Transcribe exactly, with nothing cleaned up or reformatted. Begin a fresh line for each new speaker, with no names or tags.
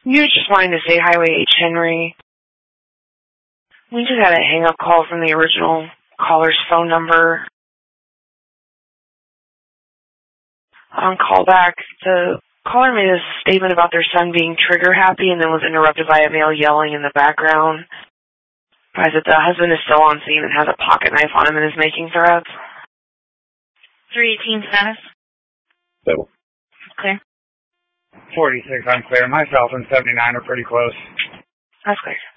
You just wanting to say Highway H. Henry. We just had a hang-up call from the original caller's phone number. On callback, the caller made a statement about their son being trigger-happy and then was interrupted by a male yelling in the background. Guys, that the husband is still on scene and has a pocket knife on him and is making threats.
three eighteen status?
So.
Clear.
forty-six unclear. Myself and seventy-nine are pretty close.
That's clear.